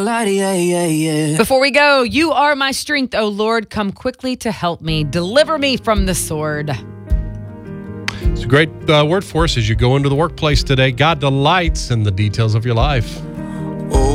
Before we go, you are my strength, O Lord. Come quickly to help me. Deliver me from the sword. It's a great word for us as you go into the workplace today. God delights in the details of your life.